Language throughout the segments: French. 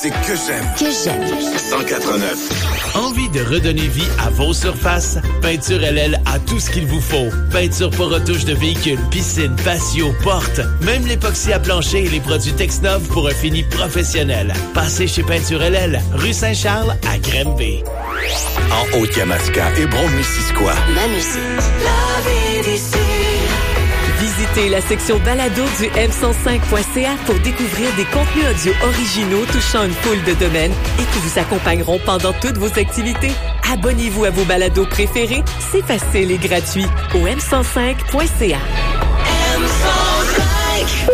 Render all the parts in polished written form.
musique que j'aime. 104.9. Envie de redonner vie à vos surfaces? Peinture LL a tout ce qu'il vous faut. Peinture pour retouche de véhicules, piscines, patios, portes, même l'époxy à plancher et les produits Texnov pour un fini professionnel. Passez chez Peinture LL, rue Saint-Charles à Granby. En Haute-Yamaska et Brome-Missisquoi. Ma musique. La vie d'ici. Visitez la section balado du m105.ca pour découvrir des contenus audio originaux touchant une foule de domaines et qui vous accompagneront pendant toutes vos activités. Abonnez-vous à vos balados préférés, c'est facile et gratuit au m105.ca. M105.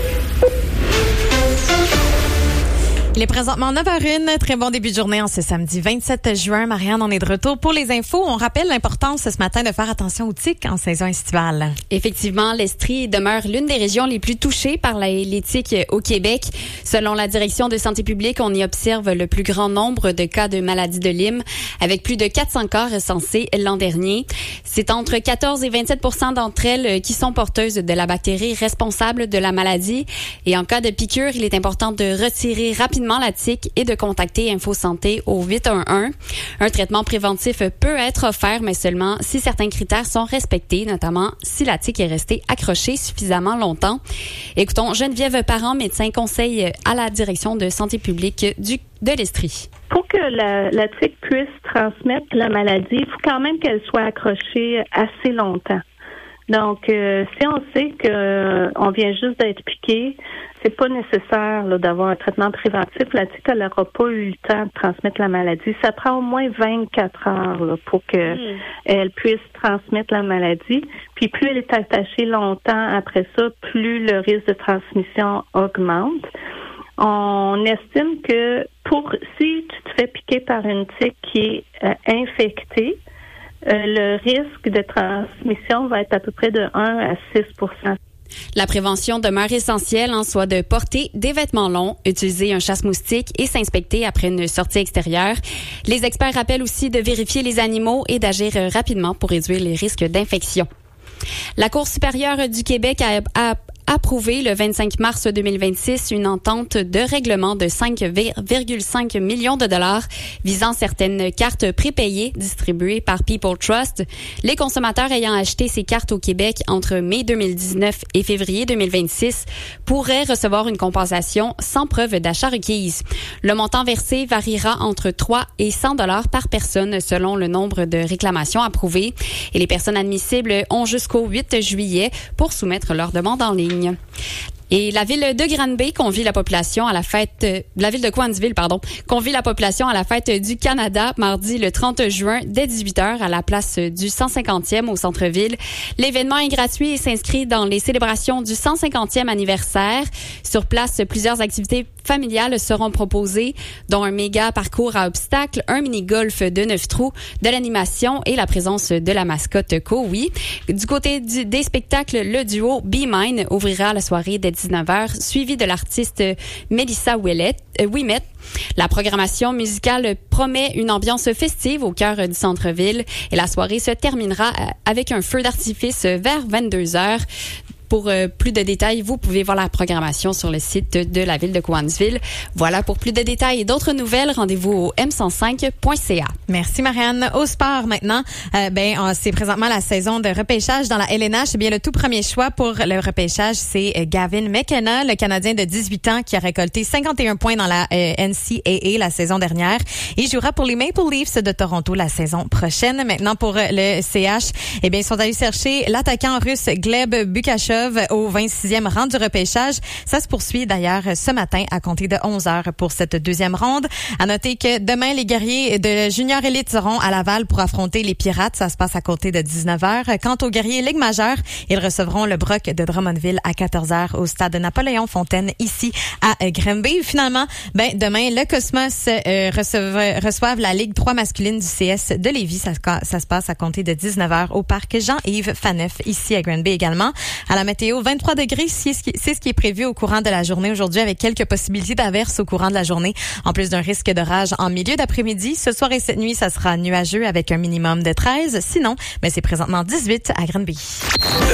Il est présentement 9h01. Très bon début de journée en ce samedi 27 juin. Marianne, on est de retour pour les infos. On rappelle l'importance ce matin de faire attention aux tiques en saison estivale. Effectivement, l'Estrie demeure l'une des régions les plus touchées par les tiques au Québec. Selon la direction de santé publique, on y observe le plus grand nombre de cas de maladie de Lyme, avec plus de 400 cas recensés l'an dernier. C'est entre 14 et 27% d'entre elles qui sont porteuses de la bactérie responsable de la maladie. Et en cas de piqûre, il est important de retirer rapidement la tique et de contacter Info Santé au 811. Un traitement préventif peut être offert, mais seulement si certains critères sont respectés, notamment si la tique est restée accrochée suffisamment longtemps. Écoutons Geneviève Parent, médecin conseil à la direction de santé publique de l'Estrie. Pour que la tique puisse transmettre la maladie, il faut quand même qu'elle soit accrochée assez longtemps. Donc, si on sait qu'on vient juste d'être piqué, c'est pas nécessaire là, d'avoir un traitement préventif. La tique, elle n'aura pas eu le temps de transmettre la maladie. Ça prend au moins 24 heures là, pour que elle puisse transmettre la maladie. Puis plus elle est attachée longtemps après ça, plus le risque de transmission augmente. On estime que si tu te fais piquer par une tique qui est infectée, le risque de transmission va être à peu près de 1 à 6%. La prévention demeure essentielle, soit de porter des vêtements longs, utiliser un chasse-moustique et s'inspecter après une sortie extérieure. Les experts rappellent aussi de vérifier les animaux et d'agir rapidement pour réduire les risques d'infection. La Cour supérieure du Québec a approuvé le 25 mars 2026 une entente de règlement de 5,5 millions de dollars visant certaines cartes prépayées distribuées par People Trust. Les consommateurs ayant acheté ces cartes au Québec entre mai 2019 et février 2026 pourraient recevoir une compensation sans preuve d'achat requise. Le montant versé variera entre 3 et 100 dollars par personne selon le nombre de réclamations approuvées. Et les personnes admissibles ont jusqu'au 8 juillet pour soumettre leur demande en ligne. Et la ville de Granby convie la population à la fête, la ville de Cowansville, convie la population à la fête du Canada mardi le 30 juin dès 18h à la place du 150e au centre-ville. L'événement est gratuit et s'inscrit dans les célébrations du 150e anniversaire. Sur place, plusieurs activités familiales seront proposées, dont un méga parcours à obstacles, un mini-golf de 9 trous, de l'animation et la présence de la mascotte Kowi. Du côté des spectacles, le duo Be Mine ouvrira la soirée dès 19h, suivi de l'artiste Melissa Ouimet. La programmation musicale promet une ambiance festive au cœur du centre-ville et la soirée se terminera avec un feu d'artifice vers 22h. Pour plus de détails, vous pouvez voir la programmation sur le site de la ville de Cowansville. Voilà, pour plus de détails et d'autres nouvelles, rendez-vous au m105.ca. Merci Marianne. Au sport maintenant, c'est présentement la saison de repêchage dans la LNH. Eh bien, le tout premier choix pour le repêchage, c'est Gavin McKenna, le Canadien de 18 ans qui a récolté 51 points dans la NCAA la saison dernière. Il jouera pour les Maple Leafs de Toronto la saison prochaine. Maintenant, pour le CH, eh bien, ils sont allés chercher l'attaquant russe Gleb Bukashov au 26e rang du repêchage. Ça se poursuit d'ailleurs ce matin à compter de 11h pour cette deuxième ronde. À noter que demain, les guerriers de Junior Elite seront à Laval pour affronter les Pirates. Ça se passe à compter de 19h. Quant aux guerriers Ligue majeure, ils recevront le Brock de Drummondville à 14h au stade Napoléon Fontaine ici à Granby. Finalement, demain, le Cosmos reçoivent la Ligue 3 masculine du CS de Lévis. Ça se passe à compter de 19h au parc Jean-Yves Faneuf ici à Granby également. À la météo, 23 degrés, c'est ce qui est prévu au courant de la journée aujourd'hui avec quelques possibilités d'averses au courant de la journée. En plus d'un risque d'orage en milieu d'après-midi, ce soir et cette nuit, ça sera nuageux avec un minimum de 13. Sinon, c'est présentement 18 à Granby.